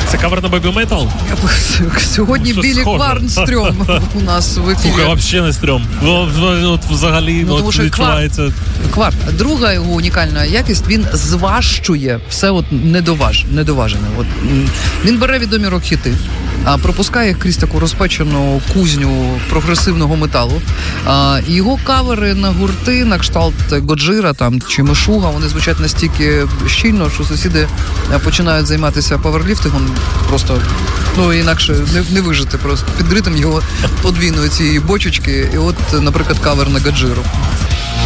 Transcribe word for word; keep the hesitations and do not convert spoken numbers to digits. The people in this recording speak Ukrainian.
Це кавер на Baby Metal? Сьогодні ну, Білі Кварнстрьом у нас в ефірі. Слухай, взагалі не стрьом. От взагалі ну, от, відчувається. Квар. Друга його унікальна якість, він зважчує все от недоваж, недоважене. От, він бере відомі рок-хіти, а пропускає їх крізь таку розпечену кузню прогресивного металу. А, його кавери на гурти, на кшталт Годжира там, чи Мешуга, вони звучать настільки щільно, що сусіди починають займатися паверліфтингом, просто, ну, інакше не, не вижити, просто під ритм його подвійної цієї бочечки. І от, наприклад, кавер на Годжиру.